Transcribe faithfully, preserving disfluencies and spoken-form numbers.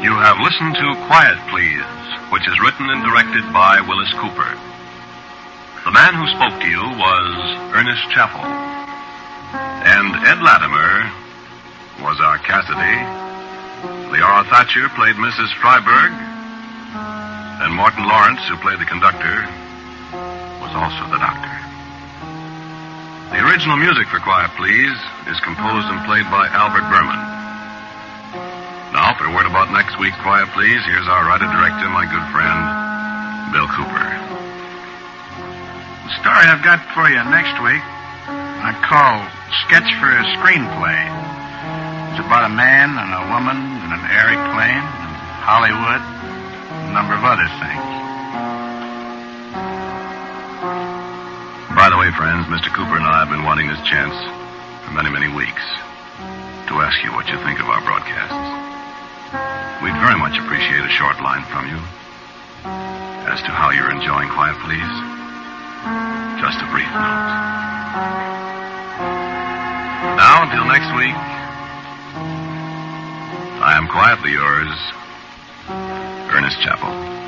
You have listened to Quiet Please, which is written and directed by Willis Cooper. The man who spoke to you was Ernest Chappell. And Ed Latimer was our Cassidy. Leora Thatcher played Missus Freiberg. And Morton Lawrence, who played the conductor, was also the doctor. The original music for Quiet Please is composed and played by Albert Berman. Now, for a word about next week's Quiet Please, here's our writer-director, my good friend, Bill Cooper. The story I've got for you next week I call Sketch for a Screenplay. It's about a man and a woman and an airplane and Hollywood and a number of other things. By the way, friends, Mister Cooper and I have been wanting this chance for many, many weeks to ask you what you think of our broadcasts. We'd very much appreciate a short line from you as to how you're enjoying Quiet Please. Just a brief note. Now, until next week, I am quietly yours, Ernest Chappell.